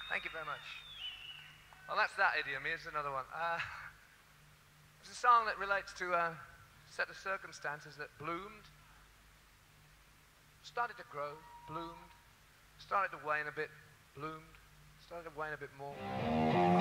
Thank you very much. Well, that's that idiom. Here's another one. It's a song that relates to a set of circumstances that bloomed, started to grow, bloomed, started to wane a bit, bloomed, started to wane a bit more.